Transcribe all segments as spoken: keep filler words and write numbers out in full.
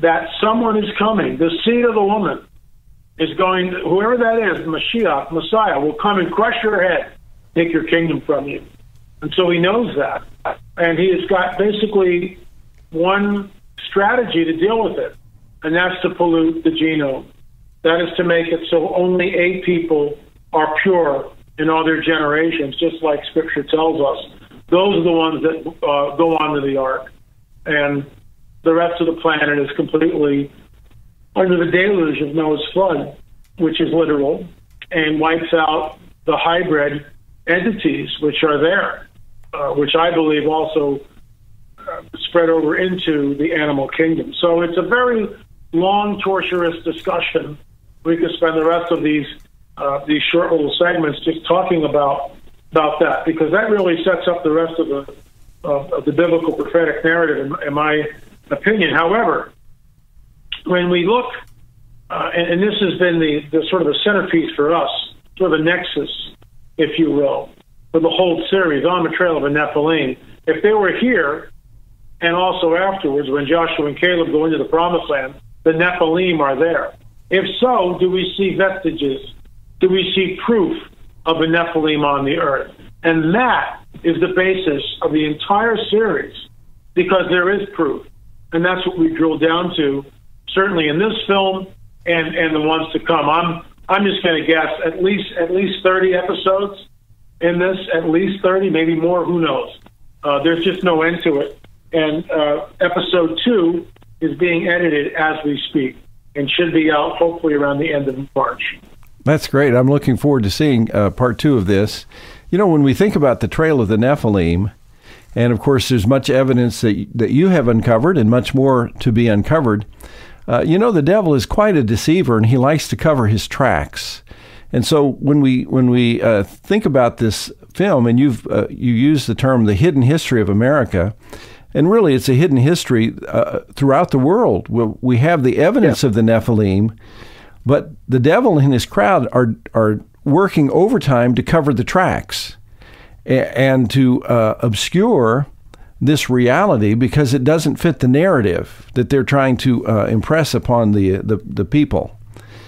that someone is coming, the seed of the woman is going, whoever that is, Mashiach, Messiah, will come and crush your head, take your kingdom from you. And so he knows that. And he has got basically one strategy to deal with it, and that's to pollute the genome. That is to make it so only eight people are pure in all their generations, just like Scripture tells us. Those are the ones that uh, go onto the ark. And the rest of the planet is completely under the deluge of Noah's flood, which is literal, and wipes out the hybrid entities which are there, uh, which I believe also uh, spread over into the animal kingdom. So it's a very long, torturous discussion. We could spend the rest of these uh, these short little segments just talking about about that, because that really sets up the rest of the of, of the biblical prophetic narrative, in, in my opinion. However, when we look, uh, and, and this has been the, the sort of the centerpiece for us, sort of a nexus, if you will, for the whole series, On the Trail of a Nephilim. If they were here, and also afterwards, when Joshua and Caleb go into the Promised Land, the Nephilim are there. If so, do we see vestiges? Do we see proof of a Nephilim on the earth? And that is the basis of the entire series, because there is proof. And that's what we drill down to, certainly in this film and, and the ones to come. I'm I'm just going to guess at least at least thirty episodes in this, at least thirty, maybe more, who knows. Uh, there's just no end to it. And uh, episode two is being edited as we speak and should be out hopefully around the end of March. That's great. I'm looking forward to seeing uh, part two of this. You know, when we think about the trail of the Nephilim, and of course there's much evidence that, that you have uncovered and much more to be uncovered, uh, you know, the devil is quite a deceiver, and he likes to cover his tracks. And so when we when we uh, think about this film, and you've uh, you use the term the hidden history of America, and really it's a hidden history uh, throughout the world. We, we have the evidence yeah. of the Nephilim, but the devil and his crowd are are working overtime to cover the tracks and, and to uh, obscure this reality, because it doesn't fit the narrative that they're trying to uh, impress upon the, the, the people.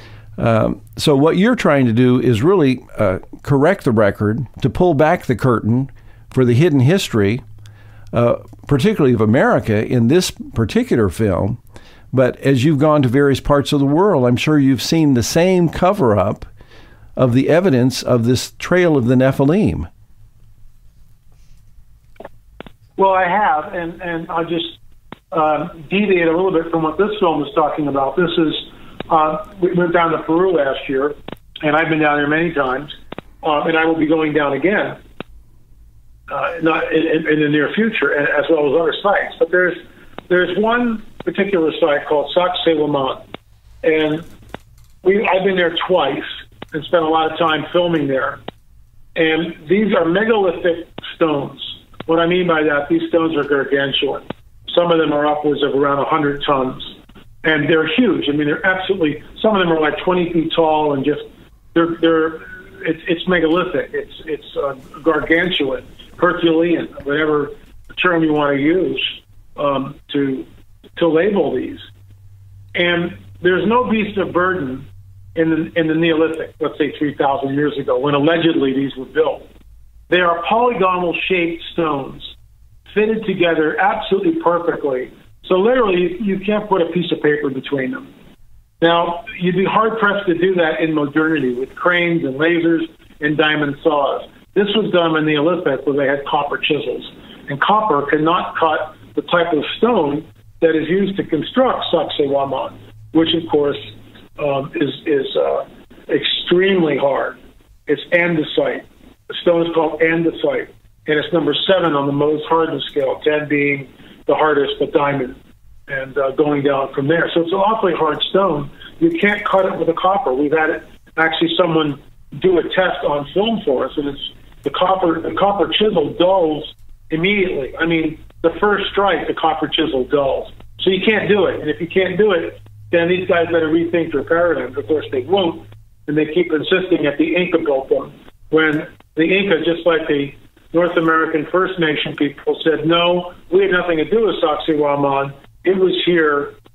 Um, so what you're trying to do is really uh, correct the record, to pull back the curtain for the hidden history, uh, particularly of America in this particular film. But as you've gone to various parts of the world, I'm sure you've seen the same cover-up of the evidence of this trail of the Nephilim. Well, I have, and, and I'll just uh, deviate a little bit from what this film is talking about. This is, uh, we went down to Peru last year, and I've been down there many times, uh, and I will be going down again uh, not in, in the near future, as well as other sites. But there's there's one particular site called Sacsayhuaman, and we I've been there twice and spent a lot of time filming there. And these are megalithic stones. What I mean by that, these stones are gargantuan. Some of them are upwards of around one hundred tons, and they're huge. I mean, they're absolutely, some of them are like twenty feet tall, and just, they're, they're it's, it's megalithic. It's, it's uh, gargantuan, Herculean, whatever term you want to use um, to, to label these. And there's no beast of burden in the, in the Neolithic, let's say three thousand years ago, when allegedly these were built. They are polygonal shaped stones fitted together absolutely perfectly. So literally, you can't put a piece of paper between them. Now, you'd be hard pressed to do that in modernity with cranes and lasers and diamond saws. This was done in the Neolithic, where they had copper chisels. And copper cannot cut the type of stone that is used to construct Sacsayhuaman, which of course um, is, is uh, extremely hard. It's andesite. The stone is called andesite, and it's number seven on the Mohs hardness scale, ten being the hardest, but diamond, and uh, going down from there. So it's an awfully hard stone. You can't cut it with a copper. We've had it, actually someone do a test on film for us, and it's the copper, the copper chisel dulls immediately. I mean, the first strike, the copper chisel dulls. So you can't do it, and if you can't do it, then these guys better rethink their paradigms. Of course, they won't, and they keep insisting that the Inca built them, when the Inca, just like the North American First Nation people, said, no, we had nothing to do with Sacsayhuaman. It was here